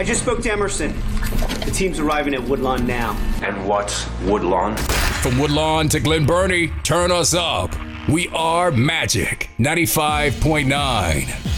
I just spoke to Emerson. The team's arriving at Woodlawn now. And what's Woodlawn? From Woodlawn to Glen Burnie, turn us up. We are Magic 95.9.